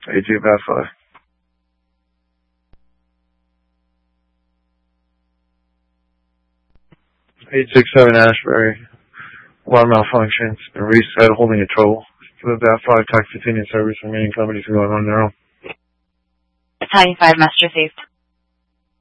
AJ Bat 5. 867 Ashbury. Water malfunctions. Been reset, holding a trouble. For the Bat 5, tax continued service. Remaining companies are going on their own. Battalion 5, master saved.